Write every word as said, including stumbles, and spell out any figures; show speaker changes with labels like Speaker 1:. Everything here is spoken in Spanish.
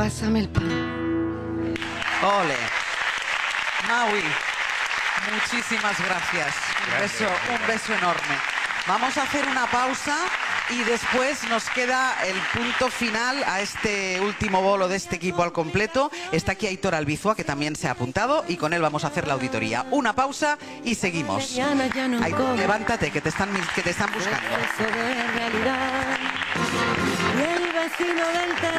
Speaker 1: pásame el pan.
Speaker 2: Ole. Maui, muchísimas gracias. Un beso, un beso enorme. Vamos a hacer una pausa y después nos queda el punto final a este último bolo de este equipo al completo. Está aquí Aitor Albizua, que también se ha apuntado, y con él vamos a hacer la auditoría. Una pausa y seguimos. Aitor, levántate, que te están, que te están buscando.